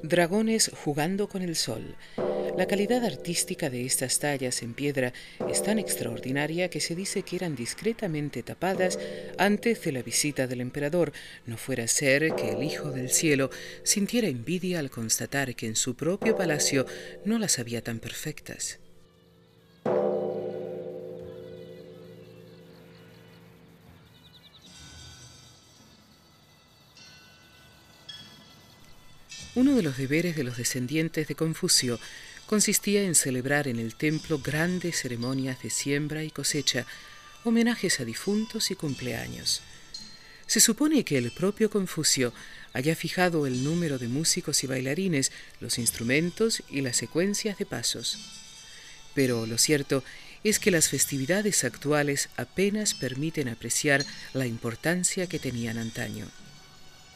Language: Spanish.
Dragones jugando con el sol. La calidad artística de estas tallas en piedra es tan extraordinaria que se dice que eran discretamente tapadas antes de la visita del emperador, no fuera a ser que el Hijo del Cielo sintiera envidia al constatar que en su propio palacio no las había tan perfectas. Uno de los deberes de los descendientes de Confucio consistía en celebrar en el templo grandes ceremonias de siembra y cosecha, homenajes a difuntos y cumpleaños. Se supone que el propio Confucio haya fijado el número de músicos y bailarines, los instrumentos y las secuencias de pasos. Pero lo cierto es que las festividades actuales apenas permiten apreciar la importancia que tenían antaño.